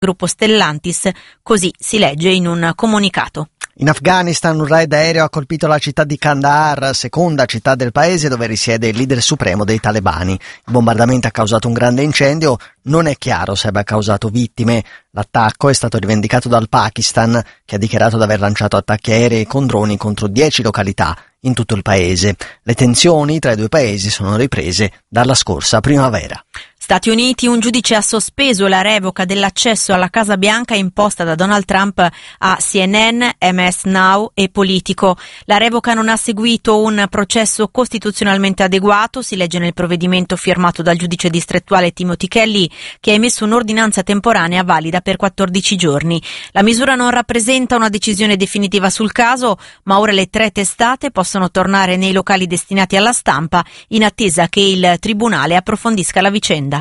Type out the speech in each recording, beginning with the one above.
gruppo Stellantis, così si legge in un comunicato. In Afghanistan un raid aereo ha colpito la città di Kandahar, seconda città del paese dove risiede il leader supremo dei talebani. Il bombardamento ha causato un grande incendio, non è chiaro se abbia causato vittime. L'attacco è stato rivendicato dal Pakistan, che ha dichiarato di aver lanciato attacchi aerei con droni contro 10 località in tutto il paese. Le tensioni tra i due paesi sono riprese dalla scorsa primavera. Stati Uniti, un giudice ha sospeso la revoca dell'accesso alla Casa Bianca imposta da Donald Trump a CNN, MS Now e Politico. La revoca non ha seguito un processo costituzionalmente adeguato, si legge nel provvedimento firmato dal giudice distrettuale Timothy Kelly, che ha emesso un'ordinanza temporanea valida per 14 giorni. La misura non rappresenta una decisione definitiva sul caso, ma ora le 3 testate possono tornare nei locali destinati alla stampa in attesa che il tribunale approfondisca la vicenda.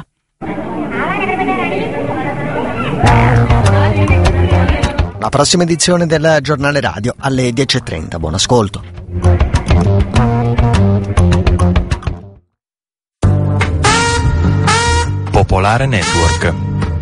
La prossima edizione del giornale radio alle 10:30. Buon ascolto. Popolare Network.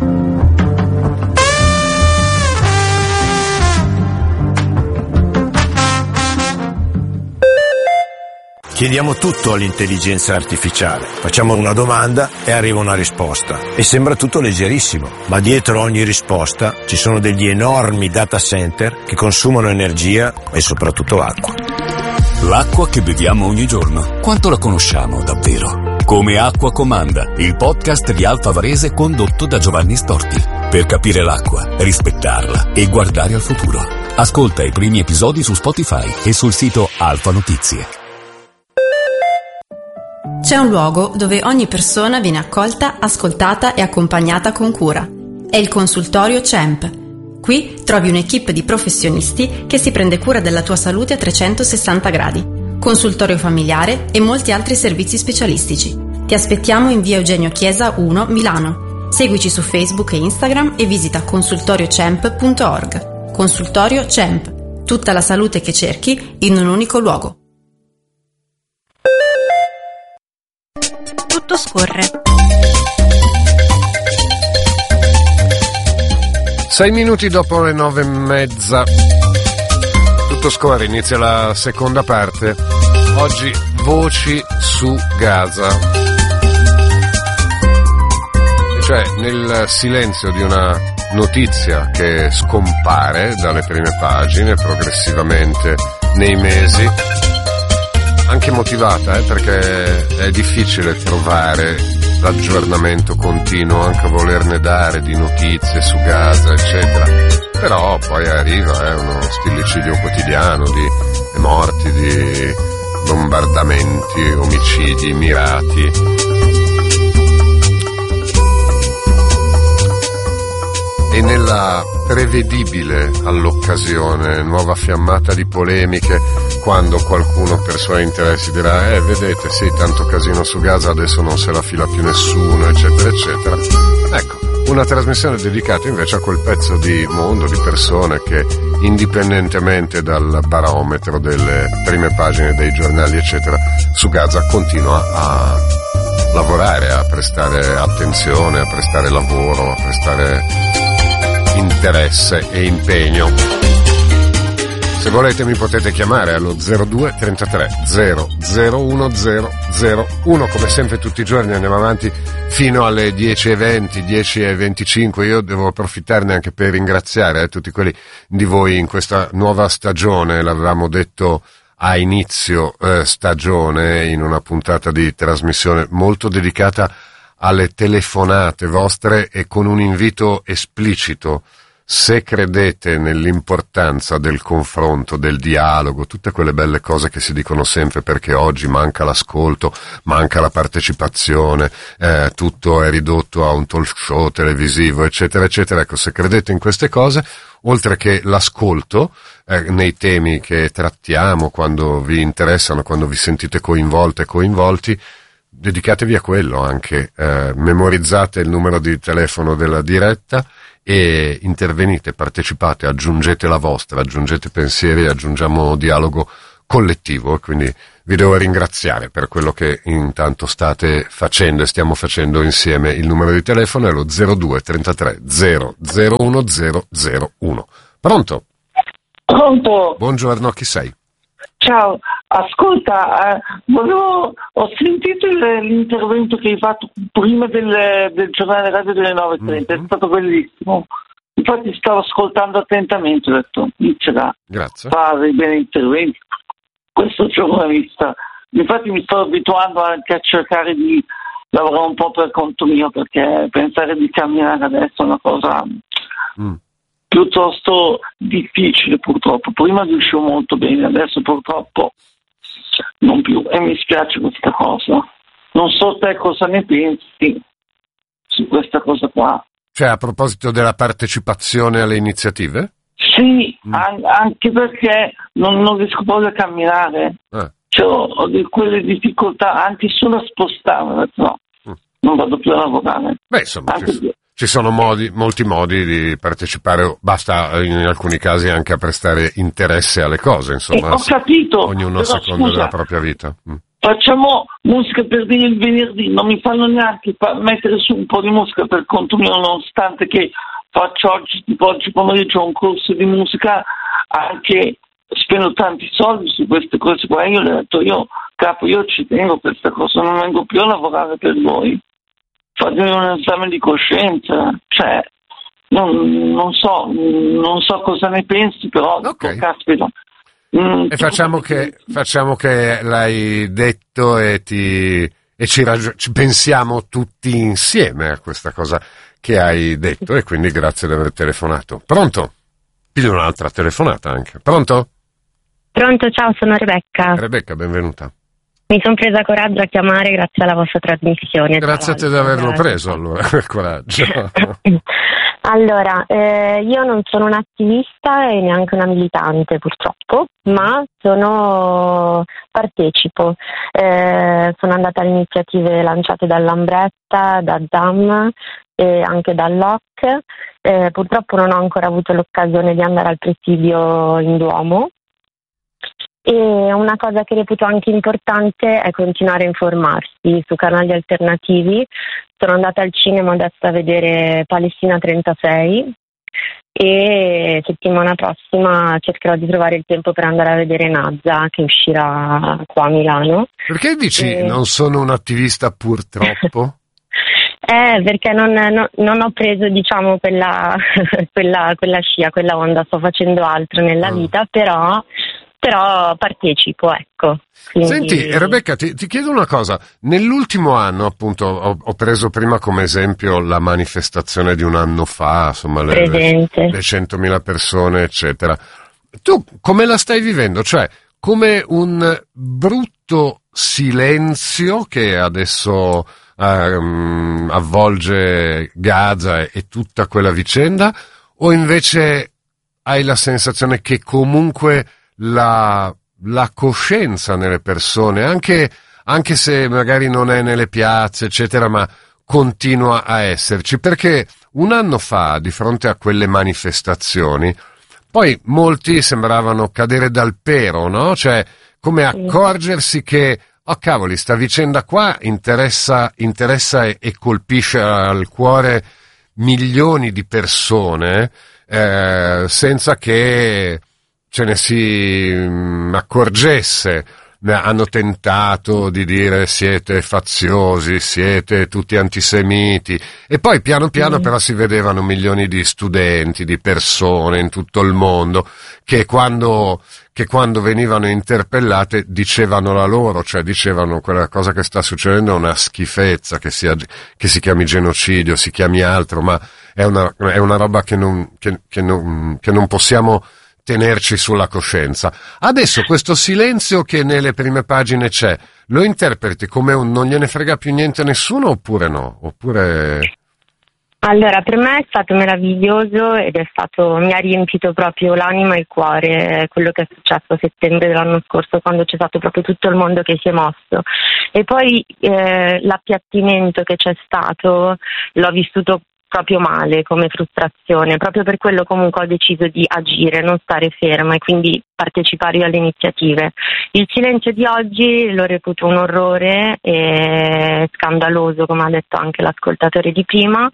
Chiediamo tutto all'intelligenza artificiale. Facciamo una domanda e arriva una risposta. E sembra tutto leggerissimo, ma dietro ogni risposta ci sono degli enormi data center che consumano energia e soprattutto acqua. L'acqua che beviamo ogni giorno, quanto la conosciamo davvero? Come Acqua Comanda, il podcast di Alfa Varese condotto da Giovanni Storti. Per capire l'acqua, rispettarla e guardare al futuro. Ascolta i primi episodi su Spotify e sul sito Alfa Notizie. C'è un luogo dove ogni persona viene accolta, ascoltata e accompagnata con cura. È il consultorio CEMP. Qui trovi un'equipe di professionisti che si prende cura della tua salute a 360 gradi. Consultorio familiare e molti altri servizi specialistici. Ti aspettiamo in via Eugenio Chiesa 1, Milano. Seguici su Facebook e Instagram e visita consultoriocemp.org. Consultorio CEMP. Tutta la salute che cerchi in un unico luogo. Tutto scorre. 6 minuti dopo le 9:30. Tutto scorre, inizia la seconda parte. Oggi voci su Gaza. Cioè, nel silenzio di una notizia che scompare dalle prime pagine progressivamente nei mesi, anche motivata, perché è difficile trovare l'aggiornamento continuo, anche a volerne dare di notizie su Gaza, eccetera. Però poi arriva uno stillicidio quotidiano di morti, di bombardamenti, omicidi mirati. E nella prevedibile all'occasione nuova fiammata di polemiche, quando qualcuno per suoi interessi dirà vedete, sì, tanto casino su Gaza, adesso non se la fila più nessuno, eccetera eccetera. Ecco, una trasmissione dedicata invece a quel pezzo di mondo, di persone che indipendentemente dal barometro delle prime pagine dei giornali eccetera, su Gaza continua a lavorare, a prestare attenzione, a prestare lavoro, a prestare interesse e impegno. Se volete mi potete chiamare allo 02 33 001001. Come sempre tutti i giorni andiamo avanti fino alle 10:20, 10:25. Io devo approfittarne anche per ringraziare tutti quelli di voi in questa nuova stagione. L'avevamo detto a inizio stagione in una puntata di trasmissione molto dedicata alle telefonate vostre e con un invito esplicito. Se credete nell'importanza del confronto, del dialogo, tutte quelle belle cose che si dicono sempre, perché oggi manca l'ascolto, manca la partecipazione, tutto è ridotto a un talk show televisivo, eccetera, eccetera. Ecco, se credete in queste cose, oltre che l'ascolto nei temi che trattiamo, quando vi interessano, quando vi sentite coinvolte e coinvolti, dedicatevi a quello anche. Memorizzate il numero di telefono della diretta e intervenite, partecipate, aggiungete la vostra, aggiungete pensieri, aggiungiamo dialogo collettivo, quindi vi devo ringraziare per quello che intanto state facendo e stiamo facendo insieme. Il numero di telefono è lo 02 33 001 001. Pronto? Pronto? Buongiorno, chi sei? Ciao, ascolta, ho sentito l'intervento che hai fatto prima del giornale radio delle 9:30, è stato bellissimo. Infatti stavo ascoltando attentamente, ho detto, inizierà a fare bene interventi. Questo giornalista, infatti mi sto abituando anche a cercare di lavorare un po' per conto mio, perché pensare di camminare adesso è una cosa piuttosto difficile, purtroppo. Prima riuscivo molto bene, adesso purtroppo non più, e mi spiace questa cosa. Non so te cosa ne pensi su questa cosa qua. Cioè, a proposito della partecipazione alle iniziative? Sì, anche perché non riesco proprio a camminare. Cioè, ho di quelle difficoltà anche solo a spostarmi. No, non vado più a lavorare. Beh, insomma, ci sono molti modi di partecipare, basta in alcuni casi anche a prestare interesse alle cose, insomma. Ho capito. Ognuno a seconda della propria vita. Facciamo musica per dire il venerdì, non mi fanno neanche mettere su un po' di musica per conto mio, nonostante che faccio oggi pomeriggio un corso di musica, anche spendo tanti soldi su queste cose qua. Io le ho detto, io ci tengo a questa cosa, non vengo più a lavorare per voi. Fatemi un esame di coscienza, cioè non so cosa ne pensi, però caspita. E facciamo che l'hai detto e ci pensiamo tutti insieme a questa cosa che hai detto, e quindi grazie di aver telefonato. Pronto? Piglio un'altra telefonata anche. Pronto? Pronto, ciao, sono Rebecca. Rebecca, benvenuta. Mi sono presa coraggio a chiamare grazie alla vostra trasmissione. Grazie a te di averlo preso, allora, per coraggio. Allora, io non sono un'attivista e neanche una militante, purtroppo, ma partecipo. Sono andata alle iniziative lanciate dall'Ambretta, da ZAM e anche dall'OC. Purtroppo non ho ancora avuto l'occasione di andare al presidio in Duomo. E una cosa che reputo anche importante è continuare a informarsi su canali alternativi. Sono andata al cinema adesso a vedere Palestina 36 e settimana prossima cercherò di trovare il tempo per andare a vedere Nazza, che uscirà qua a Milano. Perché dici non sono un attivista purtroppo? Perché non ho preso, diciamo, quella scia, quella onda, sto facendo altro nella vita, però partecipo, ecco. Quindi... Senti, Rebecca, ti chiedo una cosa. Nell'ultimo anno, appunto, ho preso prima come esempio la manifestazione di un anno fa, insomma, le 100.000 persone, eccetera. Tu come la stai vivendo? Cioè, come un brutto silenzio che adesso avvolge Gaza e tutta quella vicenda, o invece hai la sensazione che comunque la coscienza nelle persone, anche se magari non è nelle piazze, eccetera, ma continua a esserci? Perché un anno fa, di fronte a quelle manifestazioni, poi molti sembravano cadere dal pero, no? Cioè, come accorgersi che, oh cavoli, sta vicenda qua interessa e colpisce al cuore milioni di persone, senza che ce ne si accorgesse. Hanno tentato di dire siete faziosi, siete tutti antisemiti, e poi piano piano però si vedevano milioni di studenti, di persone in tutto il mondo che quando venivano interpellate dicevano la loro, cioè dicevano quella cosa che sta succedendo è una schifezza, che si chiami genocidio, si chiami altro, ma è una roba che non possiamo tenerci sulla coscienza. Adesso questo silenzio che nelle prime pagine c'è, lo interpreti come un non gliene frega più niente a nessuno, oppure no? Oppure... Allora, per me è stato meraviglioso ed mi ha riempito proprio l'anima e il cuore quello che è successo a settembre dell'anno scorso, quando c'è stato proprio tutto il mondo che si è mosso. E poi l'appiattimento che c'è stato l'ho vissuto proprio male come frustrazione. Proprio per quello comunque ho deciso di agire, non stare ferma e quindi partecipare io alle iniziative. Il silenzio di oggi lo reputo un orrore e scandaloso, come ha detto anche l'ascoltatore di prima.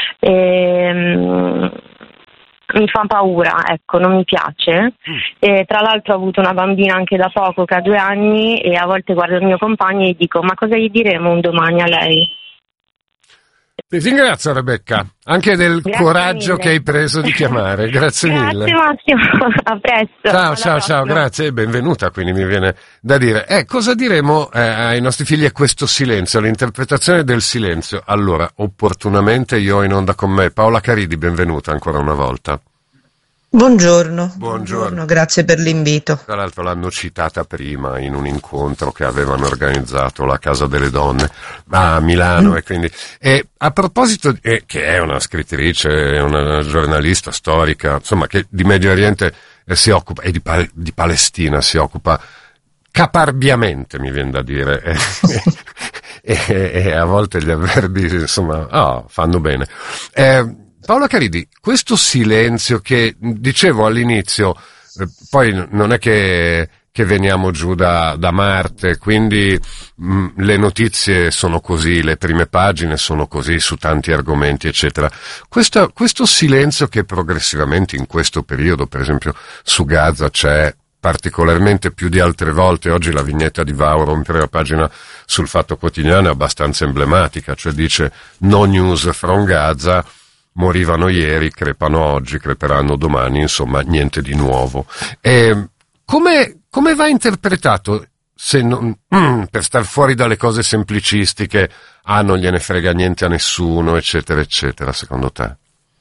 Mi fa paura, ecco, non mi piace. E tra l'altro ho avuto una bambina anche da poco che ha 2 anni e a volte guardo il mio compagno e dico: ma cosa gli diremo un domani a lei? Ti ringrazio, Rebecca, anche del coraggio mille che hai preso di chiamare. Grazie mille. Grazie Massimo, a presto. Ciao, grazie e benvenuta, quindi mi viene da dire. Cosa diremo ai nostri figli a questo silenzio, all'interpretazione del silenzio? Allora, opportunamente io ho in onda con me Paola Caridi, benvenuta ancora una volta. Buongiorno, grazie per l'invito. Tra l'altro l'hanno citata prima in un incontro che avevano organizzato la Casa delle Donne a Milano e a proposito, che è una scrittrice, è una giornalista storica, insomma, che di Medio Oriente si occupa e di Palestina si occupa caparbiamente, mi viene da dire, e a volte gli avverbi, insomma, fanno bene. Paola Caridi, questo silenzio che dicevo all'inizio, poi non è che veniamo giù da Marte, quindi le notizie sono così, le prime pagine sono così su tanti argomenti, eccetera. Questo silenzio che progressivamente in questo periodo, per esempio su Gaza, c'è particolarmente più di altre volte. Oggi la vignetta di Vauro in prima pagina sul Fatto Quotidiano è abbastanza emblematica, cioè dice no news from Gaza. Morivano ieri, crepano oggi, creperanno domani, insomma, niente di nuovo. Come va interpretato, se non, per star fuori dalle cose semplicistiche, non gliene frega niente a nessuno, eccetera, eccetera, secondo te?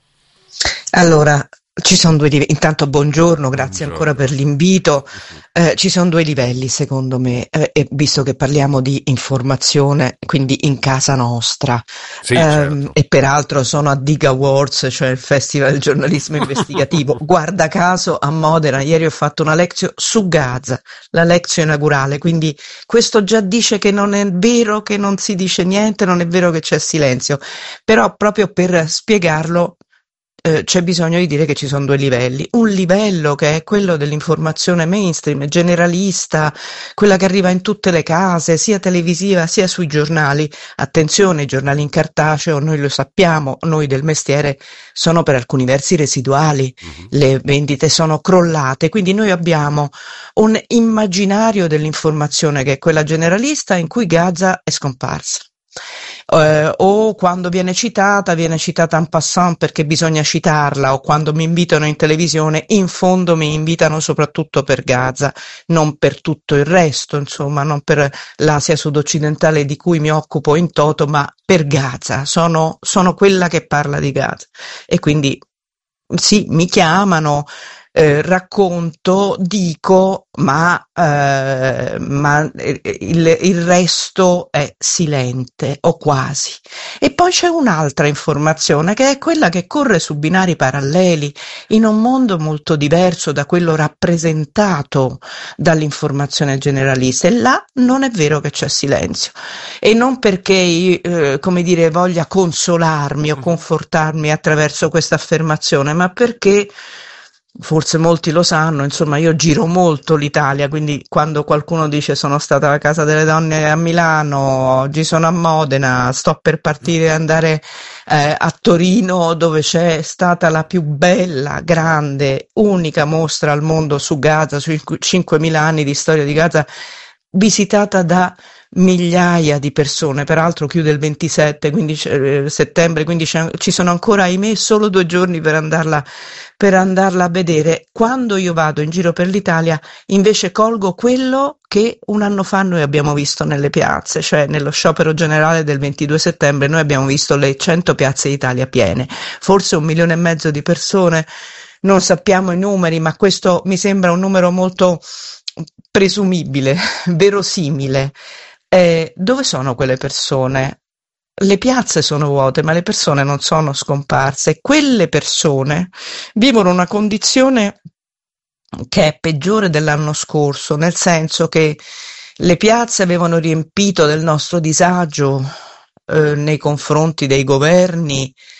Allora, ci sono 2 livelli. Intanto buongiorno, grazie ancora per l'invito. Ci sono 2 livelli secondo me, e visto che parliamo di informazione, quindi in casa nostra, sì, certo. E peraltro sono a Dig Awards, cioè il Festival del giornalismo investigativo. Guarda caso a Modena ieri ho fatto una lezione su Gaza, la lezione inaugurale, quindi questo già dice che non è vero che non si dice niente, non è vero che c'è silenzio, però proprio per spiegarlo c'è bisogno di dire che ci sono 2 livelli. Un livello che è quello dell'informazione mainstream, generalista, quella che arriva in tutte le case, sia televisiva sia sui giornali. Attenzione, i giornali in cartaceo, noi lo sappiamo, noi del mestiere, sono per alcuni versi residuali, le vendite sono crollate, quindi noi abbiamo un immaginario dell'informazione che è quella generalista in cui Gaza è scomparsa. O quando viene citata en passant perché bisogna citarla, o quando mi invitano in televisione, in fondo mi invitano soprattutto per Gaza, non per tutto il resto, insomma, non per l'Asia sud-occidentale di cui mi occupo in toto, ma per Gaza, sono quella che parla di Gaza. E quindi sì, mi chiamano, racconto, dico, ma il resto è silente o quasi. E poi c'è un'altra informazione che è quella che corre su binari paralleli in un mondo molto diverso da quello rappresentato dall'informazione generalista, e là non è vero che c'è silenzio, e non perché voglia consolarmi o confortarmi attraverso questa affermazione, ma perché forse molti lo sanno, insomma, io giro molto l'Italia, quindi quando qualcuno dice sono stata alla Casa delle Donne a Milano, oggi sono a Modena, sto per partire e andare a Torino, dove c'è stata la più bella, grande, unica mostra al mondo su Gaza, sui 5.000 anni di storia di Gaza, visitata da migliaia di persone, peraltro chiude il 27 settembre, quindi ci sono ancora, ahimè, solo 2 giorni per andarla a vedere. Quando io vado in giro per l'Italia invece colgo quello che un anno fa noi abbiamo visto nelle piazze, cioè nello sciopero generale del 22 settembre noi abbiamo visto le 100 piazze d'Italia piene, forse 1,5 milioni di persone, non sappiamo i numeri, ma questo mi sembra un numero molto presumibile, verosimile. Dove sono quelle persone? Le piazze sono vuote, ma le persone non sono scomparse. Quelle persone vivono una condizione che è peggiore dell'anno scorso, nel senso che le piazze avevano riempito del nostro disagio nei confronti dei governi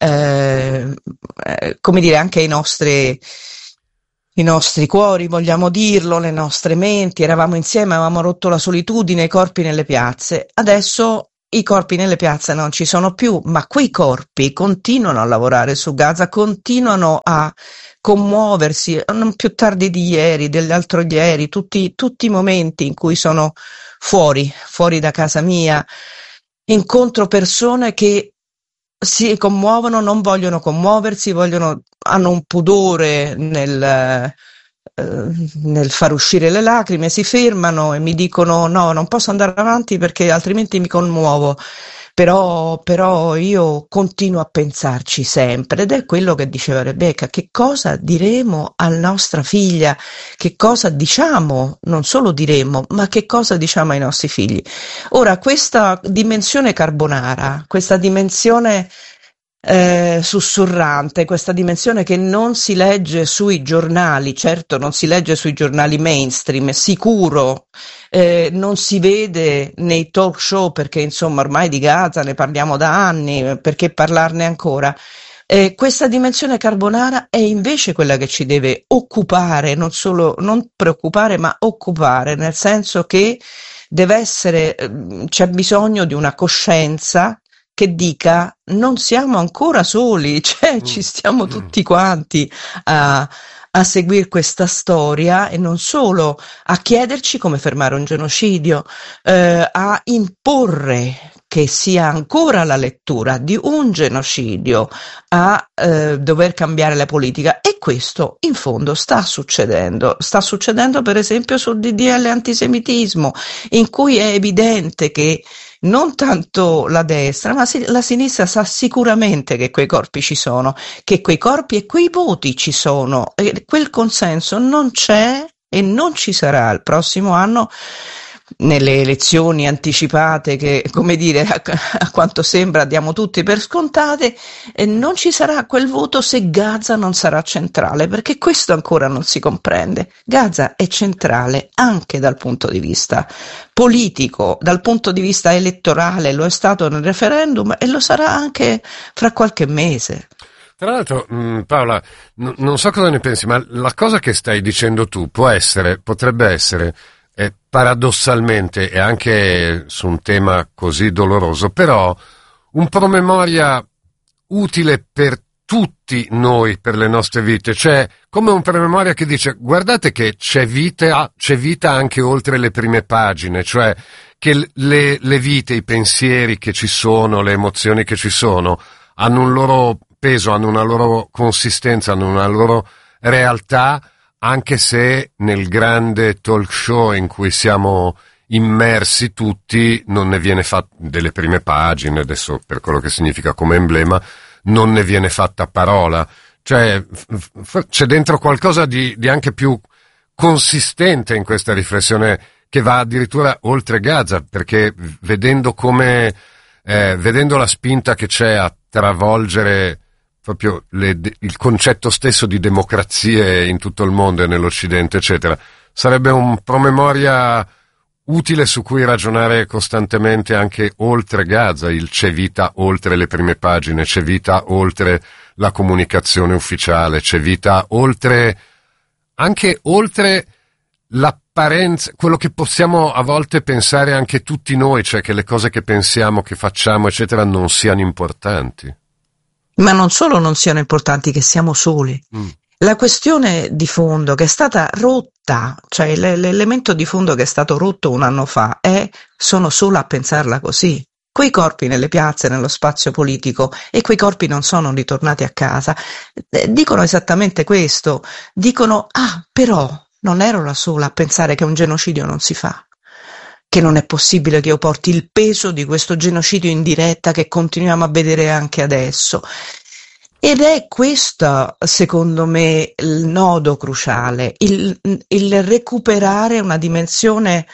come dire, anche i nostri cuori, vogliamo dirlo, le nostre menti. Eravamo insieme, avevamo rotto la solitudine, i corpi nelle piazze. Adesso i corpi nelle piazze non ci sono più, ma quei corpi continuano a lavorare su Gaza, continuano a commuoversi, non più tardi di ieri, dell'altro ieri, tutti i momenti in cui sono fuori da casa mia, incontro persone che si commuovono, non vogliono commuoversi, hanno un pudore nel far uscire le lacrime, si fermano e mi dicono no, non posso andare avanti perché altrimenti mi commuovo. Però io continuo a pensarci sempre, ed è quello che diceva Rebecca: che cosa diremo alla nostra figlia, che cosa diciamo, non solo diremo, ma che cosa diciamo ai nostri figli. Ora, questa dimensione carbonara, questa dimensione sussurrante, questa dimensione che non si legge sui giornali, certo non si legge sui giornali mainstream, sicuro, non si vede nei talk show, perché insomma ormai di Gaza ne parliamo da anni, perché parlarne ancora? Questa dimensione carbonara è invece quella che ci deve occupare, non preoccupare, ma occupare, nel senso che c'è bisogno di una coscienza che dica: non siamo ancora soli, cioè ci stiamo tutti quanti a seguire questa storia, e non solo a chiederci come fermare un genocidio, a imporre che sia ancora la lettura di un genocidio a dover cambiare la politica. E questo in fondo sta succedendo per esempio sul DDL antisemitismo, in cui è evidente che non tanto la destra, ma la sinistra sa sicuramente che quei corpi ci sono, che quei corpi e quei voti ci sono, e quel consenso non c'è e non ci sarà il prossimo anno nelle elezioni anticipate che, come dire, a quanto sembra diamo tutti per scontate, e non ci sarà quel voto se Gaza non sarà centrale, perché questo ancora non si comprende. Gaza è centrale anche dal punto di vista politico, dal punto di vista elettorale, lo è stato nel referendum e lo sarà anche fra qualche mese. Tra l'altro, Paola, non so cosa ne pensi, ma la cosa che stai dicendo tu potrebbe essere paradossalmente, e anche su un tema così doloroso, però un promemoria utile per tutti noi, per le nostre vite, cioè come un promemoria che dice: guardate che c'è vita anche oltre le prime pagine, cioè che le vite, i pensieri che ci sono, le emozioni che ci sono hanno un loro peso, hanno una loro consistenza, hanno una loro realtà, anche se nel grande talk show in cui siamo immersi tutti non ne viene fatto delle prime pagine, adesso per quello che significa come emblema, non ne viene fatta parola. Cioè c'è dentro qualcosa di anche più consistente in questa riflessione, che va addirittura oltre Gaza, perché vedendo la spinta che c'è a travolgere proprio il concetto stesso di democrazie in tutto il mondo e nell'Occidente, eccetera, sarebbe un promemoria utile su cui ragionare costantemente anche oltre Gaza. C'è vita oltre le prime pagine, c'è vita oltre la comunicazione ufficiale, c'è vita anche oltre l'apparenza, quello che possiamo a volte pensare anche tutti noi, cioè che le cose che pensiamo, che facciamo, eccetera, non siano importanti. Ma non solo non siano importanti, che siamo soli. La questione di fondo che è stata rotta, cioè l'elemento di fondo che è stato rotto un anno fa, sono sola a pensarla così. Quei corpi nelle piazze, nello spazio politico, e quei corpi non sono ritornati a casa, dicono esattamente questo. Dicono: però non ero la sola a pensare che un genocidio non si fa, che non è possibile che io porti il peso di questo genocidio in diretta che continuiamo a vedere anche adesso. Ed è questo, secondo me, il nodo cruciale, il recuperare una dimensione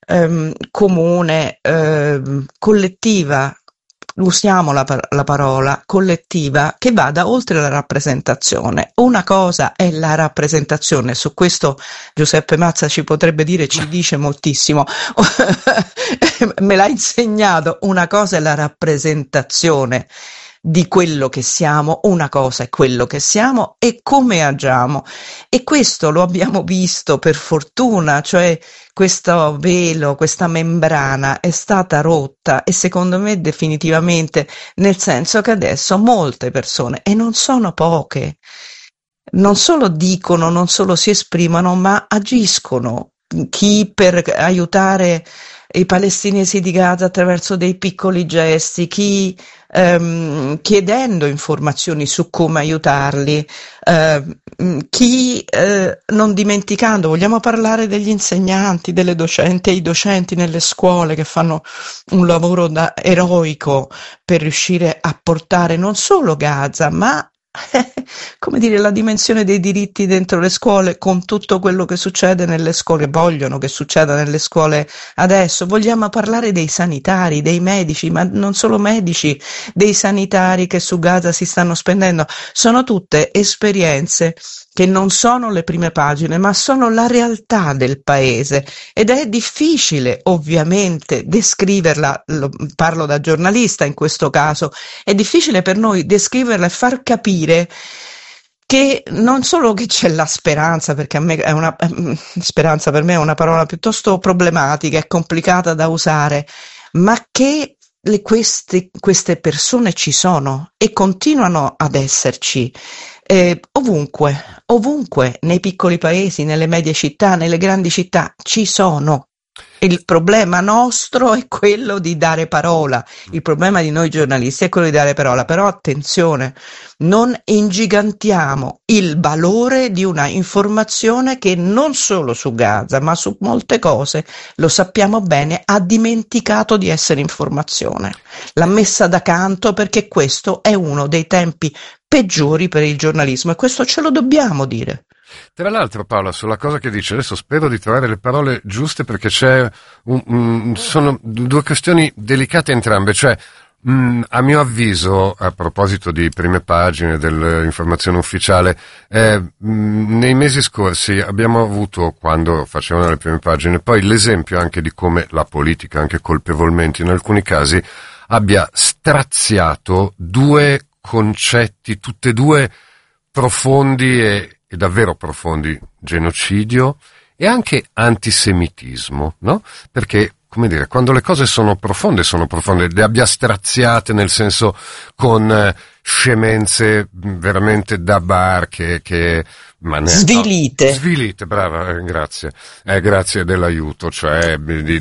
comune, collettiva, usiamo la parola collettiva, che vada oltre la rappresentazione. Una cosa è la rappresentazione, su questo Giuseppe Mazza ci dice moltissimo, me l'ha insegnato. Una cosa è la rappresentazione di quello che siamo, una cosa è quello che siamo e come agiamo. E questo lo abbiamo visto per fortuna, cioè questo velo, questa membrana è stata rotta e secondo me definitivamente, nel senso che adesso molte persone, e non sono poche, non solo dicono, non solo si esprimono, ma agiscono. Chi per aiutare i palestinesi di Gaza attraverso dei piccoli gesti, chi chiedendo informazioni su come aiutarli, chi non dimenticando, vogliamo parlare degli insegnanti, delle docenti e i docenti nelle scuole che fanno un lavoro eroico per riuscire a portare non solo Gaza, ma come dire, la dimensione dei diritti dentro le scuole, con tutto quello che succede nelle scuole, vogliono che succeda nelle scuole adesso. Vogliamo parlare dei sanitari, dei medici, ma non solo medici, dei sanitari che su Gaza si stanno spendendo. Sono tutte esperienze che non sono le prime pagine, ma sono la realtà del paese, ed è difficile ovviamente descriverla, parlo da giornalista in questo caso, è difficile per noi descriverla e far capire che non solo che c'è la speranza, perché a me speranza per me è una parola piuttosto problematica e complicata da usare, ma che queste persone ci sono e continuano ad esserci ovunque, nei piccoli paesi, nelle medie città, nelle grandi città, ci sono. Il problema nostro è quello di dare parola, il problema di noi giornalisti è quello di dare parola, però attenzione, non ingigantiamo il valore di una informazione che non solo su Gaza, ma su molte cose, lo sappiamo bene, ha dimenticato di essere informazione. L'ha messa da canto perché questo è uno dei tempi peggiori per il giornalismo e questo ce lo dobbiamo dire. Tra l'altro, Paola, sulla cosa che dice, adesso spero di trovare le parole giuste perché sono due questioni delicate entrambe, cioè a mio avviso, a proposito di prime pagine dell'informazione ufficiale, nei mesi scorsi abbiamo avuto, quando facevano le prime pagine, poi l'esempio anche di come la politica, anche colpevolmente in alcuni casi, abbia straziato due concetti, tutte e due profondi e davvero profondi, genocidio e anche antisemitismo, no? Perché, come dire, quando le cose sono profonde, le abbia straziate nel senso con scemenze veramente da bar che svilite, brava, grazie. Grazie dell'aiuto, cioè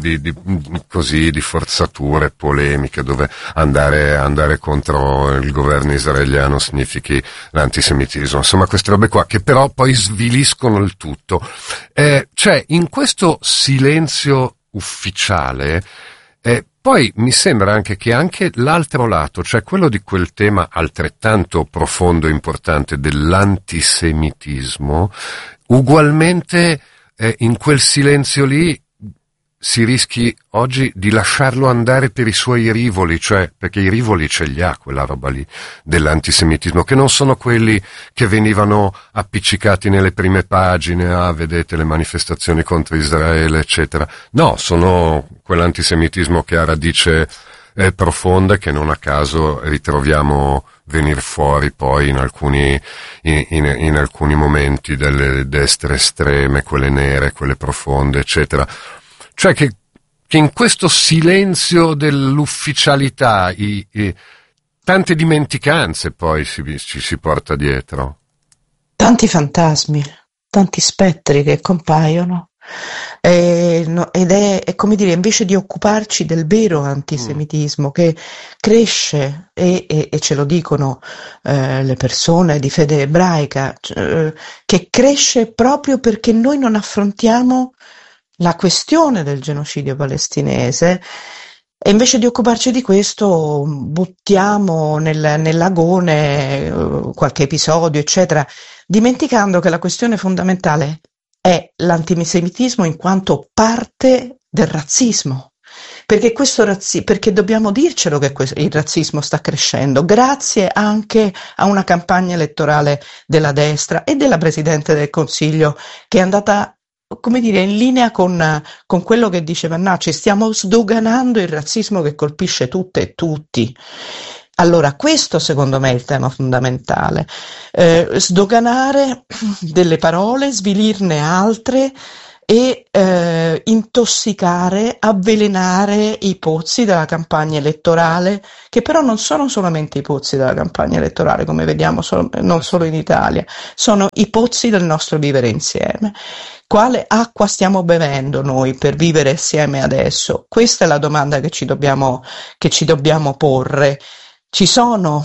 di forzature, polemiche, dove andare contro il governo israeliano significhi l'antisemitismo, insomma queste robe qua che però poi sviliscono il tutto. Cioè, in questo silenzio ufficiale, poi mi sembra anche che anche l'altro lato, cioè quello di quel tema altrettanto profondo e importante dell'antisemitismo, ugualmente in quel silenzio lì si rischi oggi di lasciarlo andare per i suoi rivoli, cioè perché i rivoli ce li ha quella roba lì dell'antisemitismo, che non sono quelli che venivano appiccicati nelle prime pagine, vedete le manifestazioni contro Israele, eccetera. No, sono quell'antisemitismo che ha radice profonda, che non a caso ritroviamo venir fuori poi in alcuni momenti delle destre estreme, quelle nere, quelle profonde, eccetera. Cioè che in questo silenzio dell'ufficialità tante dimenticanze poi ci si porta dietro. Tanti fantasmi, tanti spettri che compaiono ed è come dire, invece di occuparci del vero antisemitismo che cresce e ce lo dicono le persone di fede ebraica, che cresce proprio perché noi non affrontiamo la questione del genocidio palestinese e invece di occuparci di questo buttiamo nell'agone qualche episodio, eccetera, dimenticando che la questione fondamentale è l'antisemitismo in quanto parte del razzismo. Perché perché dobbiamo dircelo che il razzismo sta crescendo, grazie anche a una campagna elettorale della destra e della Presidente del Consiglio che è andata, come dire, in linea con quello che diceva Vannacci, stiamo sdoganando il razzismo che colpisce tutte e tutti. Allora, questo secondo me è il tema fondamentale, sdoganare delle parole, svilirne altre e intossicare, avvelenare i pozzi della campagna elettorale, che però non sono solamente i pozzi della campagna elettorale, come vediamo non solo in Italia, sono i pozzi del nostro vivere insieme. Quale acqua stiamo bevendo noi per vivere assieme adesso? Questa è la domanda che ci dobbiamo porre. C'è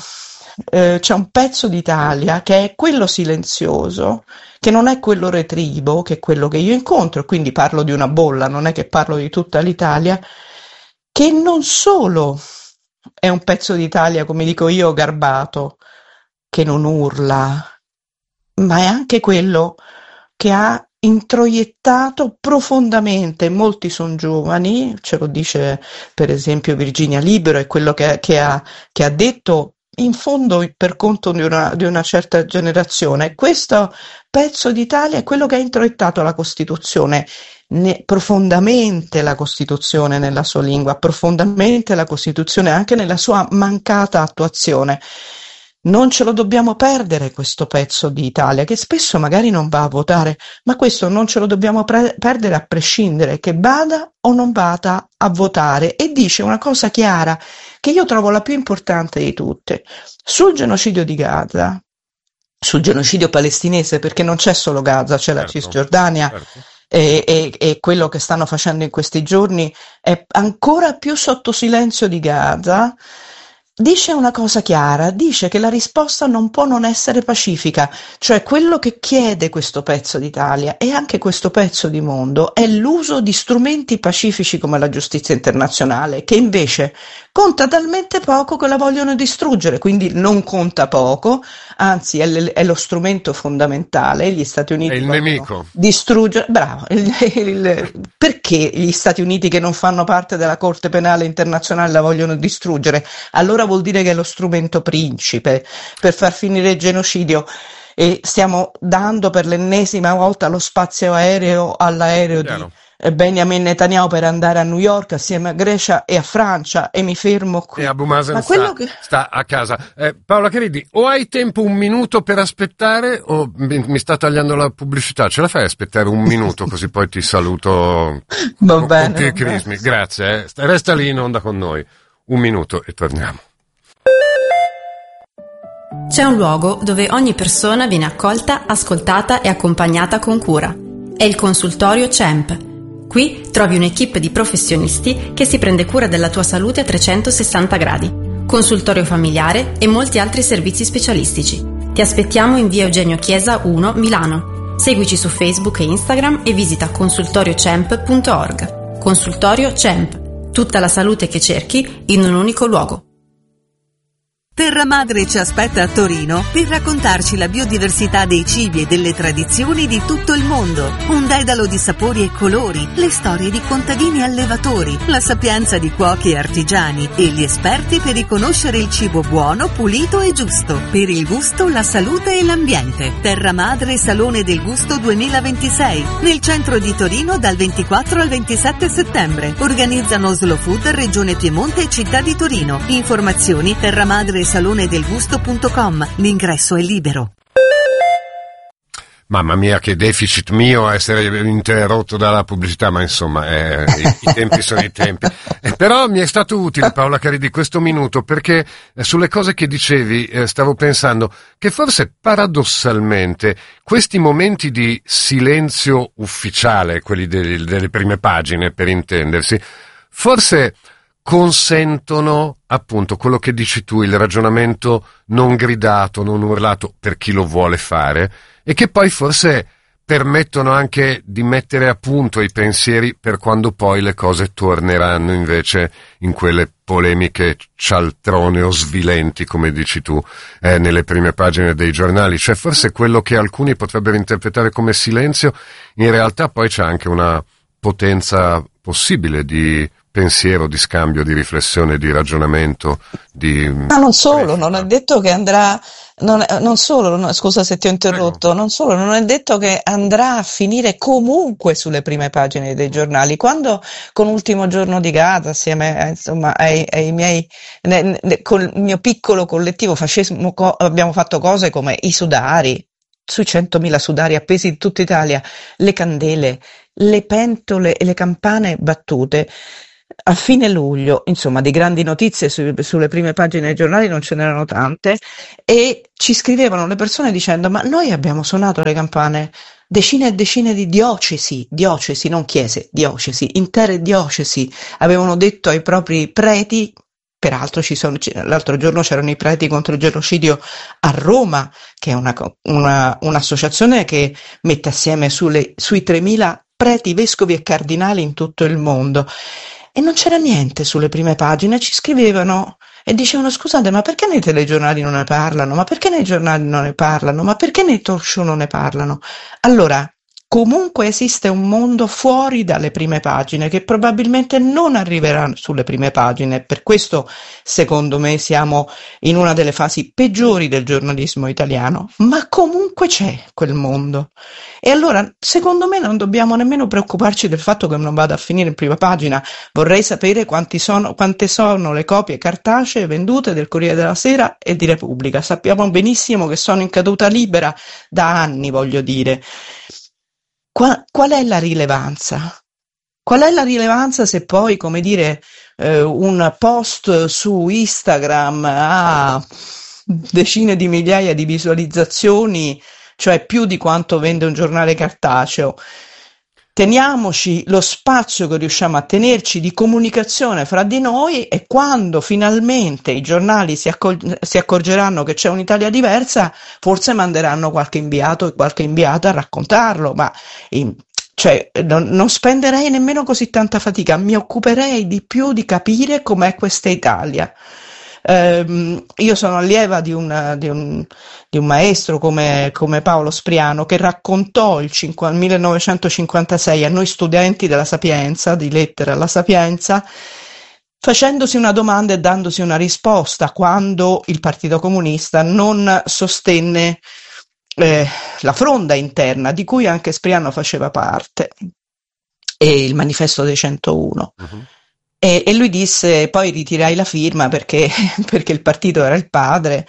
un pezzo d'Italia che è quello silenzioso, che non è quello retrivo, che è quello che io incontro, quindi parlo di una bolla, non è che parlo di tutta l'Italia, che non solo è un pezzo d'Italia, come dico io, garbato, che non urla, ma è anche quello che ha introiettato profondamente, molti sono giovani, ce lo dice per esempio Virginia Libero, è quello che ha detto in fondo per conto di una certa generazione. Questo pezzo d'Italia è quello che ha introiettato la Costituzione, profondamente la Costituzione nella sua lingua, profondamente la Costituzione anche nella sua mancata attuazione. Non ce lo dobbiamo perdere questo pezzo di Italia, che spesso magari non va a votare, ma questo non ce lo dobbiamo perdere a prescindere che vada o non vada a votare, e dice una cosa chiara che io trovo la più importante di tutte. Sul genocidio di Gaza, sul genocidio palestinese, perché non c'è solo Gaza, c'è la Cisgiordania, e quello che stanno facendo in questi giorni è ancora più sotto silenzio di Gaza. Dice una cosa chiara, dice che la risposta non può non essere pacifica, cioè quello che chiede questo pezzo d'Italia e anche questo pezzo di mondo è l'uso di strumenti pacifici come la giustizia internazionale, che invece conta talmente poco che la vogliono distruggere, quindi non conta poco, anzi è lo strumento fondamentale. Gli Stati Uniti è il nemico. Distruggere, bravo, perché gli Stati Uniti, che non fanno parte della Corte Penale Internazionale, la vogliono distruggere? Allora vuol dire che è lo strumento principe per far finire il genocidio, e stiamo dando per l'ennesima volta lo spazio aereo all'aereo di Benjamin Netanyahu per andare a New York assieme a Grecia e a Francia, e mi fermo qui. E Abu Mazen sta a casa. Paola Caridi, o hai tempo un minuto per aspettare o mi sta tagliando la pubblicità? Ce la fai aspettare un minuto così poi ti saluto con più crismi? Grazie, resta lì in onda con noi. Un minuto e torniamo. C'è un luogo dove ogni persona viene accolta, ascoltata e accompagnata con cura. È il consultorio CEMP. Qui trovi un'equipe di professionisti che si prende cura della tua salute a 360 gradi. Consultorio familiare e molti altri servizi specialistici. Ti aspettiamo in via Eugenio Chiesa 1, Milano. Seguici su Facebook e Instagram e visita consultoriocemp.org. Consultorio CEMP. Tutta la salute che cerchi in un unico luogo. Terra Madre ci aspetta a Torino per raccontarci la biodiversità dei cibi e delle tradizioni di tutto il mondo. Un dedalo di sapori e colori, le storie di contadini e allevatori, la sapienza di cuochi e artigiani e gli esperti per riconoscere il cibo buono, pulito e giusto. Per il gusto, la salute e l'ambiente. Terra Madre Salone del Gusto 2026, nel centro di Torino dal 24 al 27 settembre. Organizzano Slow Food Regione Piemonte e Città di Torino. Informazioni terramadresalonedelgusto.com. L'ingresso è libero. Mamma mia, che deficit mio essere interrotto dalla pubblicità, ma insomma, i tempi sono i tempi. Però mi è stato utile, Paola Caridi, questo minuto, perché sulle cose che dicevi stavo pensando che forse paradossalmente questi momenti di silenzio ufficiale, quelli delle prime pagine per intendersi, forse consentono appunto quello che dici tu, il ragionamento non gridato, non urlato per chi lo vuole fare, e che poi forse permettono anche di mettere a punto i pensieri per quando poi le cose torneranno invece in quelle polemiche cialtrone o svilenti, come dici tu, nelle prime pagine dei giornali. Cioè forse quello che alcuni potrebbero interpretare come silenzio, in realtà poi c'è anche una potenza possibile di pensiero, di scambio, di riflessione, di ragionamento, Ma non solo, non è detto che andrà, non solo, scusa se ti ho interrotto, non solo, non è detto che andrà a finire comunque sulle prime pagine dei giornali. Quando con Ultimo Giorno di Gaza, assieme insomma ai miei, col mio piccolo collettivo abbiamo fatto cose come i sudari, sui 100.000 sudari appesi in tutta Italia, le candele, le pentole e le campane battute. A fine luglio, insomma, di grandi notizie sulle prime pagine dei giornali non ce n'erano tante, e ci scrivevano le persone dicendo: ma noi abbiamo suonato le campane, decine e decine di diocesi, non chiese, diocesi, intere diocesi avevano detto ai propri preti. Peraltro l'altro giorno c'erano i preti contro il genocidio a Roma, che è un'associazione che mette assieme sui 3.000 preti, vescovi e cardinali in tutto il mondo. E non c'era niente sulle prime pagine, ci scrivevano e dicevano: scusate, ma perché nei telegiornali non ne parlano? Ma perché nei giornali non ne parlano? Ma perché nei talk show non ne parlano? Allora, comunque esiste un mondo fuori dalle prime pagine che probabilmente non arriverà sulle prime pagine. Per questo, secondo me, siamo in una delle fasi peggiori del giornalismo italiano, ma comunque c'è quel mondo. E allora, secondo me, non dobbiamo nemmeno preoccuparci del fatto che non vada a finire in prima pagina. Vorrei sapere quante sono le copie cartacee vendute del Corriere della Sera e di Repubblica. Sappiamo benissimo che sono in caduta libera da anni, voglio dire. Qual è la rilevanza? Qual è la rilevanza se poi, come dire, un post su Instagram ha decine di migliaia di visualizzazioni, cioè più di quanto vende un giornale cartaceo? Teniamoci lo spazio che riusciamo a tenerci di comunicazione fra di noi, e quando finalmente i giornali si accorgeranno che c'è un'Italia diversa, forse manderanno qualche inviato e qualche inviata a raccontarlo, ma non spenderei nemmeno così tanta fatica, mi occuperei di più di capire com'è questa Italia. Io sono allieva di un maestro come Paolo Spriano, che raccontò il 1956 a noi studenti della Sapienza, di lettere alla Sapienza, facendosi una domanda e dandosi una risposta, quando il Partito Comunista non sostenne la fronda interna, di cui anche Spriano faceva parte, e il manifesto dei 101. Uh-huh. E lui disse: poi ritirai la firma perché il partito era il padre.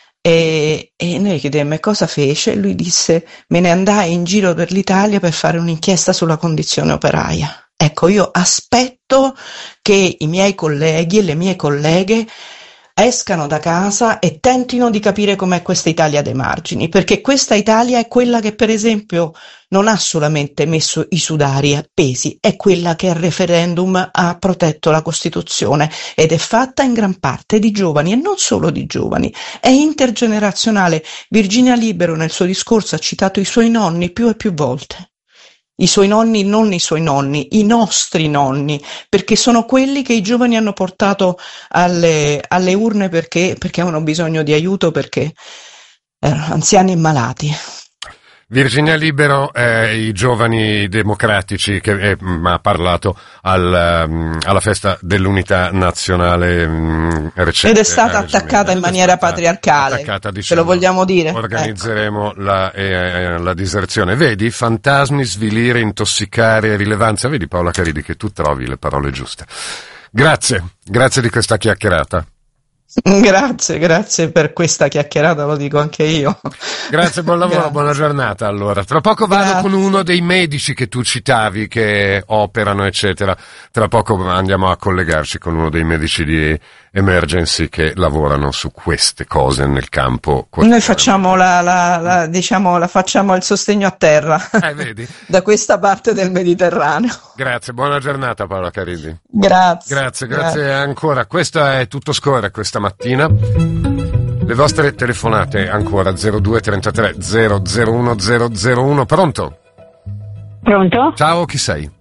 E noi chiedemmo: e cosa fece? E lui disse: me ne andai in giro per l'Italia per fare un'inchiesta sulla condizione operaia. Ecco, io aspetto che i miei colleghi e le mie colleghe escano da casa e tentino di capire com'è questa Italia dei margini, perché questa Italia è quella che, per esempio, non ha solamente messo i sudari appesi, è quella che al referendum ha protetto la Costituzione, ed è fatta in gran parte di giovani, e non solo di giovani, è intergenerazionale. Virginia Libero nel suo discorso ha citato i suoi nonni più e più volte. I suoi nonni, non i suoi nonni, i nostri nonni, perché sono quelli che i giovani hanno portato alle urne perché avevano bisogno di aiuto, perché erano anziani e malati. Virginia Libero, i giovani democratici, che ha parlato alla festa dell'unità nazionale recente. Ed è stata attaccata in maniera patriarcale, ce lo vogliamo dire. Organizzeremo la diserzione. Vedi, fantasmi, svilire, intossicare, rilevanza. Vedi, Paola Caridi, che tu trovi le parole giuste. Grazie di questa chiacchierata. Grazie per questa chiacchierata, lo dico anche io. Grazie, buon lavoro, grazie. Buona giornata. Allora, tra poco vado con uno dei medici che tu citavi, che operano, eccetera. Tra poco andiamo a collegarci con uno dei medici di Emergency che lavorano su queste cose nel campo. Noi facciamo facciamo il sostegno a terra. Vedi? Da questa parte del Mediterraneo. Grazie, buona giornata Paola Caridi. Grazie ancora. Questo è Tutto Scorre questa mattina. Le vostre telefonate ancora 0233 001 001. Pronto? Ciao, chi sei?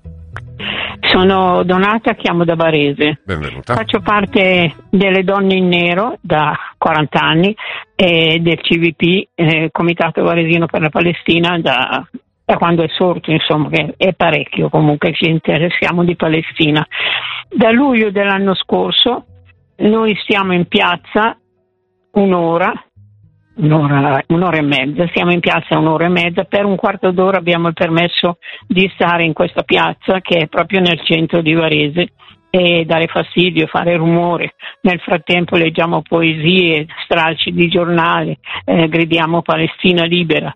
Sono Donata, chiamo da Varese. Benvenuta. Faccio parte delle Donne in Nero da 40 anni e del CVP, Comitato Varesino per la Palestina, da quando è sorto, insomma, che è parecchio comunque ci interessiamo di Palestina. Da luglio dell'anno scorso noi stiamo in piazza un'ora e mezza, siamo in piazza un'ora e mezza, per un quarto d'ora abbiamo il permesso di stare in questa piazza che è proprio nel centro di Varese e dare fastidio, fare rumore. Nel frattempo leggiamo poesie, stralci di giornale, gridiamo Palestina libera.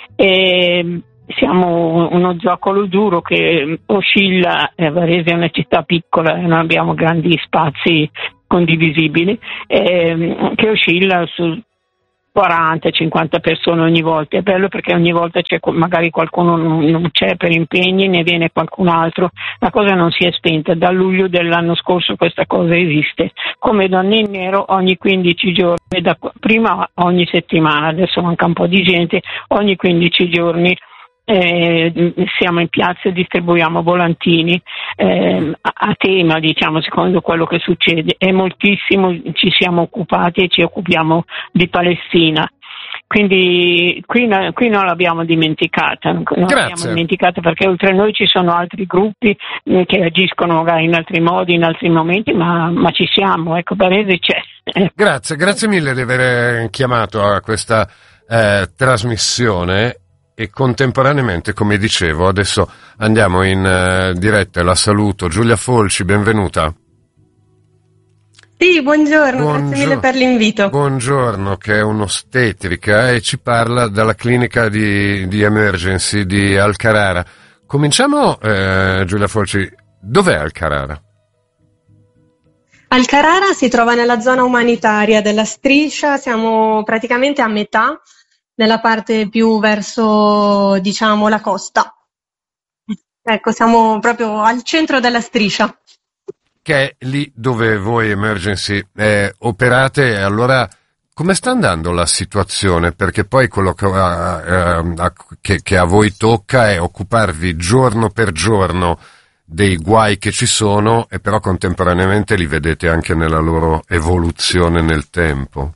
Siamo uno zoccolo duro che oscilla, Varese è una città piccola e non abbiamo grandi spazi condivisibili, che oscilla su 40-50 persone ogni volta. È bello perché ogni volta c'è, magari qualcuno non c'è per impegni, ne viene qualcun altro, la cosa non si è spenta. Da luglio dell'anno scorso questa cosa esiste, come Donne in Nero ogni 15 giorni, prima ogni settimana, adesso manca un po' di gente, ogni 15 giorni siamo in piazza e distribuiamo volantini a tema, diciamo, secondo quello che succede, e moltissimo ci siamo occupati e ci occupiamo di Palestina. Quindi qui non l'abbiamo dimenticata, perché oltre a noi ci sono altri gruppi che agiscono magari in altri modi, in altri momenti, ma ci siamo, ecco, Varese c'è. Grazie mille di aver chiamato a questa trasmissione. E contemporaneamente, come dicevo, adesso andiamo in diretta e la saluto. Giulia Folci, benvenuta. Sì, buongiorno, grazie mille per l'invito. Buongiorno, che è un'ostetrica e ci parla dalla clinica di Emergency di Al Carrara. Cominciamo, Giulia Folci, dov'è Al Carrara? Al Carrara si trova nella zona umanitaria della Striscia, siamo praticamente a metà, nella parte più verso, diciamo, la costa. Ecco, siamo proprio al centro della Striscia. Che è lì dove voi Emergency operate. Allora, come sta andando la situazione? Perché poi quello che a voi tocca è occuparvi giorno per giorno dei guai che ci sono, e però contemporaneamente li vedete anche nella loro evoluzione nel tempo.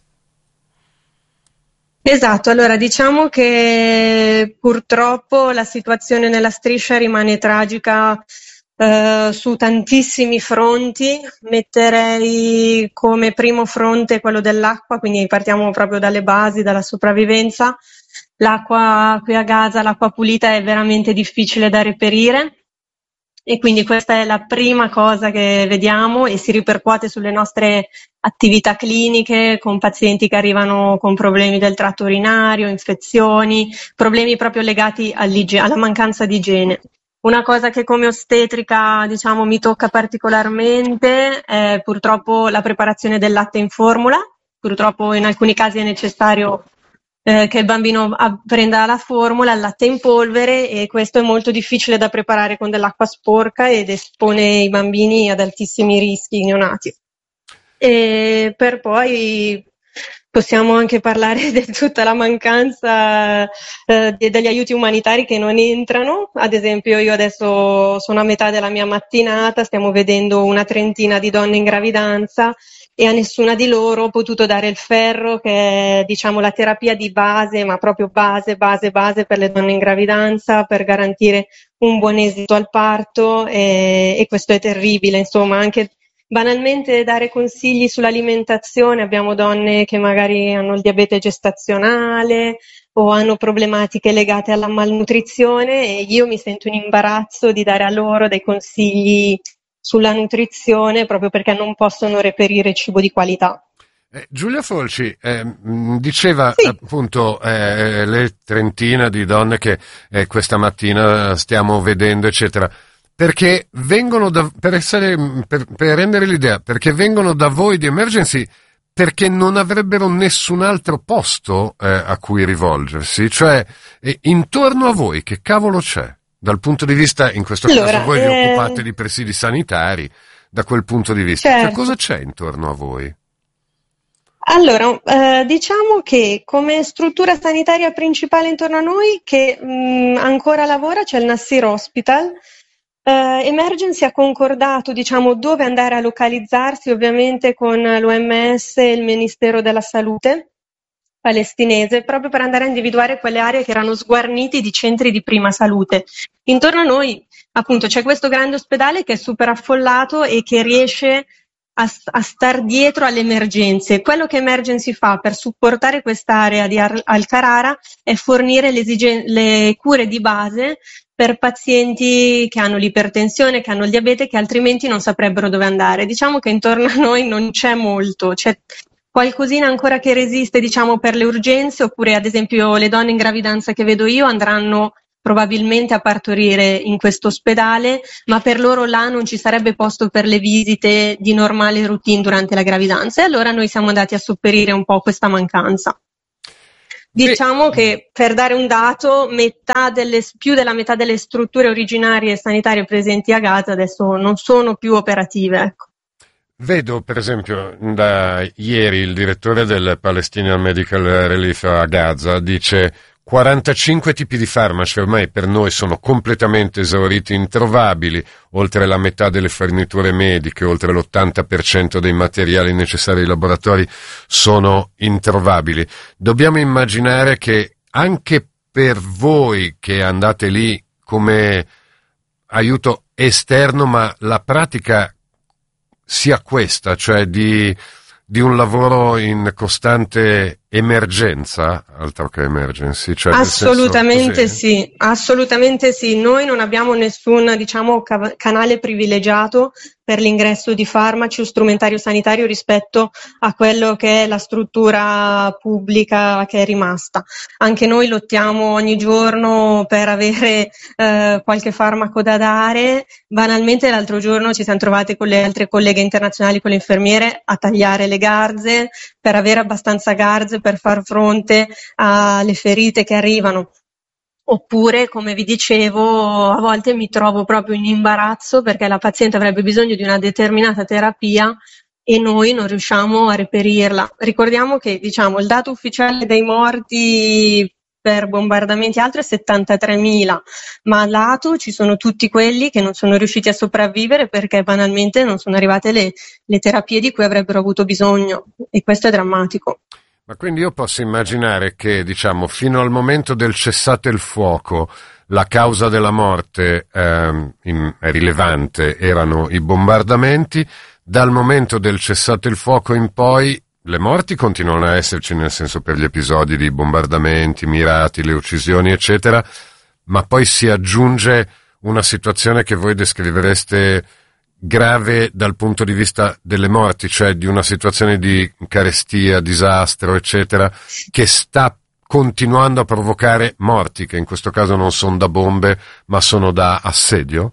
Esatto, allora diciamo che purtroppo la situazione nella Striscia rimane tragica su tantissimi fronti. Metterei come primo fronte quello dell'acqua, quindi partiamo proprio dalle basi, dalla sopravvivenza. L'acqua qui a Gaza, l'acqua pulita, è veramente difficile da reperire. E quindi questa è la prima cosa che vediamo e si ripercuote sulle nostre attività cliniche, con pazienti che arrivano con problemi del tratto urinario, infezioni, problemi proprio legati alla mancanza di igiene. Una cosa che come ostetrica, diciamo, mi tocca particolarmente è purtroppo la preparazione del latte in formula. Purtroppo in alcuni casi è necessario che il bambino prenda la formula, il latte in polvere, e questo è molto difficile da preparare con dell'acqua sporca ed espone i bambini ad altissimi rischi neonati. E per poi possiamo anche parlare di tutta la mancanza degli aiuti umanitari che non entrano. Ad esempio, io adesso sono a metà della mia mattinata, stiamo vedendo una trentina di donne in gravidanza e a nessuna di loro ho potuto dare il ferro, che è, diciamo, la terapia di base, ma proprio base per le donne in gravidanza, per garantire un buon esito al parto, e questo è terribile. Insomma, anche banalmente dare consigli sull'alimentazione. Abbiamo donne che magari hanno il diabete gestazionale o hanno problematiche legate alla malnutrizione, e io mi sento in imbarazzo di dare a loro dei consigli sulla nutrizione proprio perché non possono reperire cibo di qualità. Giulia Folci diceva sì, appunto le trentina di donne che questa mattina stiamo vedendo, eccetera, perché vengono per rendere l'idea, perché vengono da voi di Emergency, perché non avrebbero nessun altro posto a cui rivolgersi, cioè intorno a voi che cavolo c'è? Dal punto di vista, in questo caso voi vi occupate di presidi sanitari, da quel punto di vista, certo, cioè, cosa c'è intorno a voi? Allora, diciamo che come struttura sanitaria principale intorno a noi, che ancora lavora, c'è il Nasser Hospital. Emergency ha concordato, diciamo, dove andare a localizzarsi, ovviamente con l'OMS e il Ministero della Salute palestinese, proprio per andare a individuare quelle aree che erano sguarniti di centri di prima salute. Intorno a noi appunto c'è questo grande ospedale che è super affollato e che riesce a star dietro alle emergenze. Quello che Emergency fa per supportare quest'area di Al-Carara è fornire le cure di base per pazienti che hanno l'ipertensione, che hanno il diabete, che altrimenti non saprebbero dove andare. Diciamo che intorno a noi non c'è molto, c'è qualcosina ancora che resiste, diciamo, per le urgenze, oppure ad esempio le donne in gravidanza che vedo io andranno probabilmente a partorire in questo ospedale, ma per loro là non ci sarebbe posto per le visite di normale routine durante la gravidanza, e allora noi siamo andati a sopperire un po' questa mancanza. Diciamo che, per dare un dato, più della metà delle strutture originarie sanitarie presenti a Gaza adesso non sono più operative, ecco. Vedo per esempio da ieri il direttore del Palestinian Medical Relief a Gaza dice 45 tipi di farmaci ormai per noi sono completamente esauriti, introvabili, oltre la metà delle forniture mediche, oltre l'80% dei materiali necessari ai laboratori sono introvabili. Dobbiamo immaginare che anche per voi che andate lì come aiuto esterno, ma la pratica sia questa, cioè di un lavoro in costante emergenza, altro che emergency, cioè assolutamente sì, assolutamente sì. Noi non abbiamo nessun, diciamo, canale privilegiato per l'ingresso di farmaci o strumentario sanitario rispetto a quello che è la struttura pubblica che è rimasta. Anche noi lottiamo ogni giorno per avere qualche farmaco da dare. Banalmente l'altro giorno ci siamo trovate con le altre colleghe internazionali, con le infermiere, a tagliare le garze per avere abbastanza garze per far fronte alle ferite che arrivano. Oppure, come vi dicevo, a volte mi trovo proprio in imbarazzo perché la paziente avrebbe bisogno di una determinata terapia e noi non riusciamo a reperirla. Ricordiamo che, diciamo, il dato ufficiale dei morti per bombardamenti e altro è 73.000, ma a lato ci sono tutti quelli che non sono riusciti a sopravvivere perché banalmente non sono arrivate le terapie di cui avrebbero avuto bisogno, e questo è drammatico. Ma quindi io posso immaginare che, diciamo, fino al momento del cessate il fuoco, la causa della morte rilevante erano i bombardamenti. Dal momento del cessate il fuoco in poi le morti continuano a esserci, nel senso, per gli episodi di bombardamenti mirati, le uccisioni eccetera, ma poi si aggiunge una situazione che voi descrivereste grave dal punto di vista delle morti, cioè di una situazione di carestia, disastro eccetera, che sta continuando a provocare morti, che in questo caso non sono da bombe ma sono da assedio?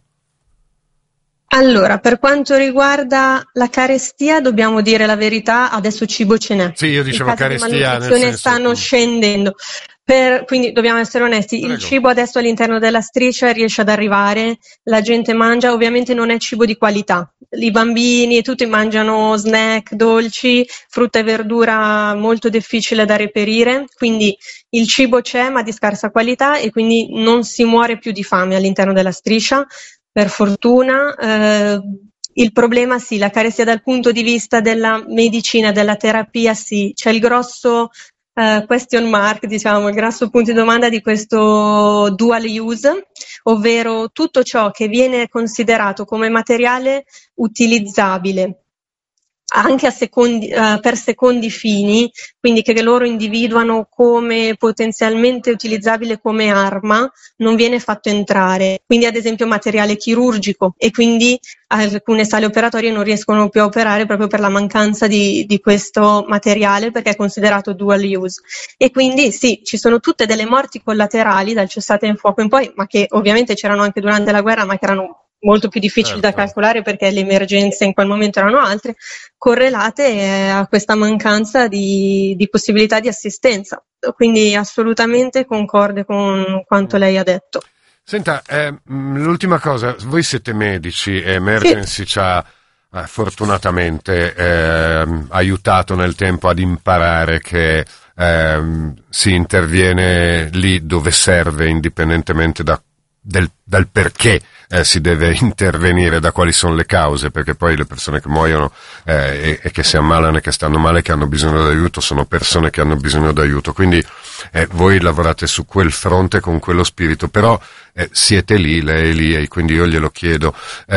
Allora, per quanto riguarda la carestia, dobbiamo dire la verità, adesso cibo ce n'è. Sì, io dicevo carestia, nel senso, stanno scendendo. Quindi dobbiamo essere onesti, Prego. Il cibo adesso all'interno della striscia riesce ad arrivare, la gente mangia, ovviamente non è cibo di qualità. I bambini e tutti mangiano snack, dolci, frutta e verdura molto difficile da reperire, quindi il cibo c'è ma di scarsa qualità e quindi non si muore più di fame all'interno della striscia. Per fortuna, il problema sì, la carestia dal punto di vista della medicina, della terapia sì, c'è il grosso question mark, diciamo, il grosso punto di domanda di questo dual use, ovvero tutto ciò che viene considerato come materiale utilizzabile anche per secondi fini, quindi che loro individuano come potenzialmente utilizzabile come arma, non viene fatto entrare. Quindi ad esempio materiale chirurgico, e quindi alcune sale operatorie non riescono più a operare proprio per la mancanza di questo materiale, perché è considerato dual use. E quindi sì, ci sono tutte delle morti collaterali dal cessate il fuoco in poi, ma che ovviamente c'erano anche durante la guerra, ma che erano molto più difficili da calcolare perché le emergenze in quel momento erano altre, correlate a questa mancanza di possibilità di assistenza. Quindi assolutamente concorde con quanto lei ha detto. Senta, l'ultima cosa, voi siete medici e Emergency ci ha fortunatamente aiutato nel tempo ad imparare che si interviene lì dove serve, indipendentemente da dal perché si deve intervenire, da quali sono le cause, perché poi le persone che muoiono e che si ammalano e che stanno male, che hanno bisogno d'aiuto, sono persone che hanno bisogno d'aiuto. Quindi voi lavorate su quel fronte con quello spirito, però siete lì, lei è lì, e quindi io glielo chiedo.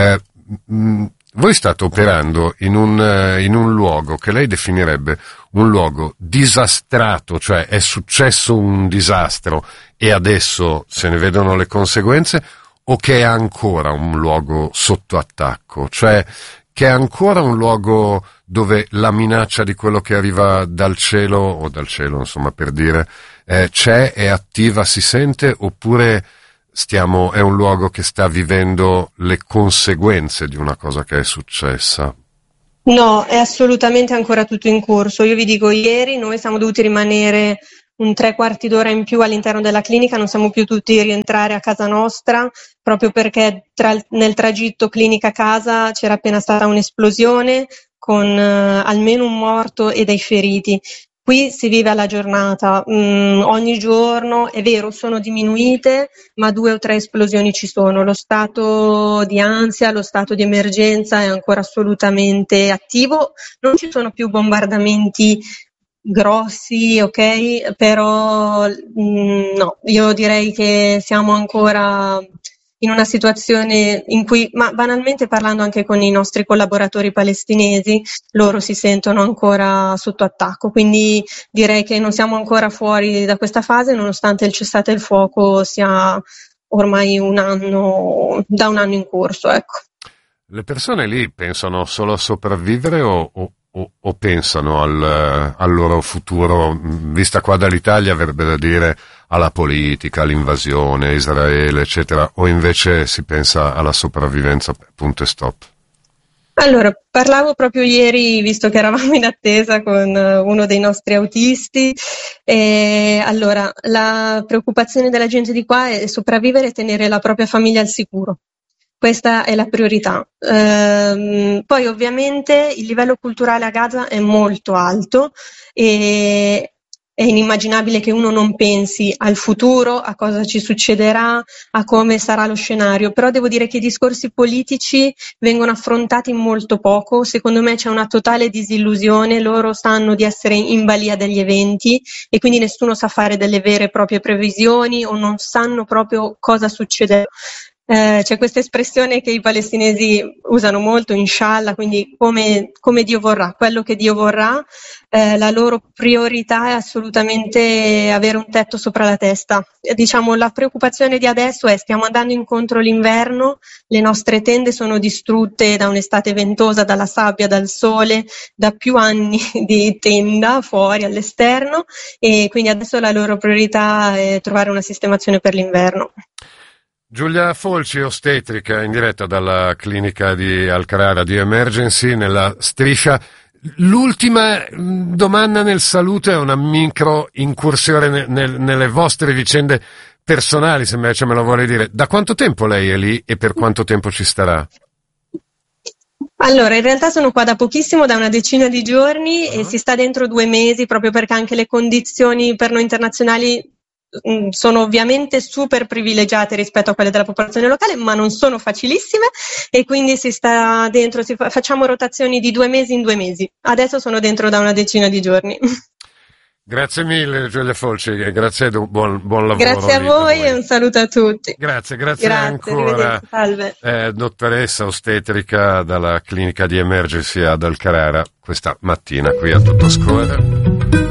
Voi state operando in un luogo che lei definirebbe un luogo disastrato, cioè è successo un disastro e adesso se ne vedono le conseguenze, o che è ancora un luogo sotto attacco, cioè che è ancora un luogo dove la minaccia di quello che arriva dal cielo, o dal cielo insomma per dire, c'è, è attiva, si sente, oppure è un luogo che sta vivendo le conseguenze di una cosa che è successa? No, è assolutamente ancora tutto in corso. Io vi dico, ieri noi siamo dovuti rimanere un 3/4 d'ora in più all'interno della clinica, non siamo più tutti rientrare a casa nostra, proprio perché nel tragitto clinica-casa c'era appena stata un'esplosione con almeno un morto e dei feriti. Qui si vive alla giornata, ogni giorno, è vero, sono diminuite, ma 2 o 3 esplosioni ci sono. Lo stato di ansia, lo stato di emergenza è ancora assolutamente attivo, non ci sono più bombardamenti grossi, ok? Però no, io direi che siamo ancora in una situazione in cui, ma banalmente parlando anche con i nostri collaboratori palestinesi, loro si sentono ancora sotto attacco, quindi direi che non siamo ancora fuori da questa fase, nonostante il cessate il fuoco sia ormai da un anno in corso, ecco. Le persone lì pensano solo a sopravvivere o pensano al loro futuro? Vista qua dall'Italia verrebbe da dire alla politica, all'invasione, Israele, eccetera, o invece si pensa alla sopravvivenza, punto e stop? Allora, parlavo proprio ieri, visto che eravamo in attesa con uno dei nostri autisti, allora la preoccupazione della gente di qua è sopravvivere e tenere la propria famiglia al sicuro. Questa è la priorità. Poi ovviamente il livello culturale a Gaza è molto alto e è inimmaginabile che uno non pensi al futuro, a cosa ci succederà, a come sarà lo scenario, però devo dire che i discorsi politici vengono affrontati molto poco, secondo me c'è una totale disillusione, loro sanno di essere in balia degli eventi e quindi nessuno sa fare delle vere e proprie previsioni o non sanno proprio cosa succederà. C'è questa espressione che i palestinesi usano molto, inshallah, quindi come Dio vorrà, quello che Dio vorrà, la loro priorità è assolutamente avere un tetto sopra la testa. Diciamo, la preoccupazione di adesso è: stiamo andando incontro l'inverno, le nostre tende sono distrutte da un'estate ventosa, dalla sabbia, dal sole, da più anni di tenda fuori all'esterno, e quindi adesso la loro priorità è trovare una sistemazione per l'inverno. Giulia Folci, ostetrica, in diretta dalla clinica di Al-Qarara di Emergency nella Striscia. L'ultima domanda nel saluto è una micro incursione nelle vostre vicende personali, se invece me lo vuole dire. Da quanto tempo lei è lì e per quanto tempo ci starà? Allora, in realtà sono qua da pochissimo, da una decina di giorni, e si sta dentro 2 mesi, proprio perché anche le condizioni per noi internazionali sono ovviamente super privilegiate rispetto a quelle della popolazione locale, ma non sono facilissime, e quindi si sta dentro, facciamo rotazioni di 2 mesi in 2 mesi. Adesso sono dentro da una decina di giorni. Grazie mille Giulia Folci, grazie e buon lavoro. Grazie a voi e un saluto a tutti. Grazie ancora. Salve. Dottoressa ostetrica dalla clinica di Emergency ad Al-Qarara, questa mattina qui a Tutto Scorre.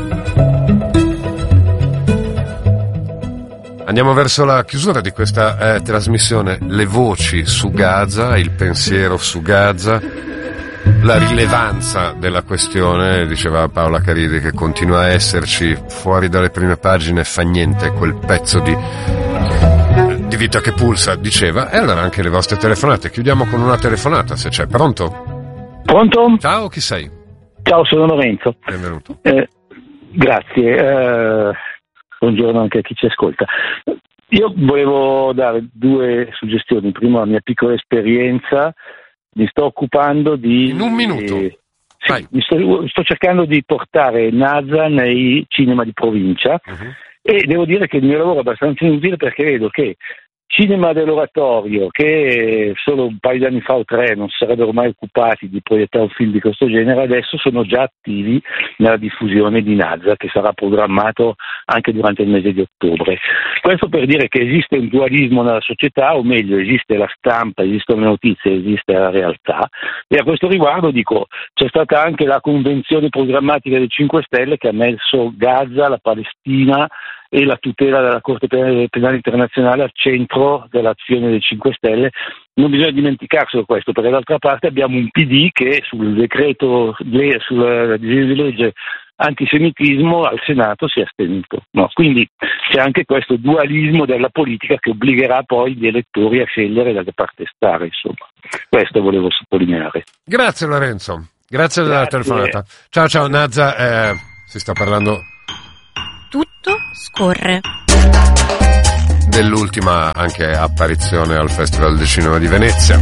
Andiamo verso la chiusura di questa trasmissione. Le voci su Gaza, il pensiero su Gaza, la rilevanza della questione, diceva Paola Caridi, che continua a esserci fuori dalle prime pagine, fa niente quel pezzo di vita che pulsa, diceva. E allora anche le vostre telefonate. Chiudiamo con una telefonata, se c'è. Pronto? Pronto? Ciao, chi sei? Ciao, sono Lorenzo. Benvenuto. Grazie. Buongiorno anche a chi ci ascolta. Io volevo dare 2 suggestioni. Prima, la mia piccola esperienza. Mi sto occupando di... In un minuto. Sto cercando di portare NASA nei cinema di provincia, e devo dire che il mio lavoro è abbastanza inutile, perché vedo che cinema dell'oratorio, che solo un paio di anni fa o 3 non si sarebbero mai occupati di proiettare un film di questo genere, adesso sono già attivi nella diffusione di Nazza, che sarà programmato anche durante il mese di ottobre. Questo per dire che esiste un dualismo nella società, o meglio, esiste la stampa, esistono le notizie, esiste la realtà, e a questo riguardo dico, c'è stata anche la convenzione programmatica dei 5 Stelle che ha messo Gaza, la Palestina e la tutela della Corte Penale Internazionale al centro dell'azione dei 5 Stelle. Non bisogna dimenticarselo questo, perché d'altra parte abbiamo un PD che sul decreto, sul disegno di legge antisemitismo al Senato si è astenuto. No, quindi c'è anche questo dualismo della politica che obbligherà poi gli elettori a scegliere da che parte stare, insomma. Questo volevo sottolineare. Grazie Lorenzo, grazie della telefonata. Ciao Nazza, si sta parlando... Tutto scorre. Dell'ultima anche apparizione al Festival del Cinema di Venezia.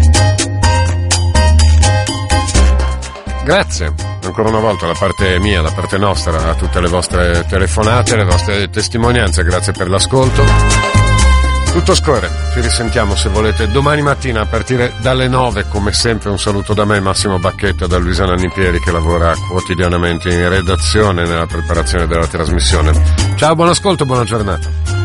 Grazie ancora una volta da parte mia, da parte nostra, a tutte le vostre telefonate, le vostre testimonianze, grazie per l'ascolto. Tutto scorre, ci risentiamo se volete domani mattina a partire dalle 9, come sempre un saluto da me, Massimo Bacchetto, da Luisa Nannipieri che lavora quotidianamente in redazione nella preparazione della trasmissione. Ciao, buon ascolto, buona giornata.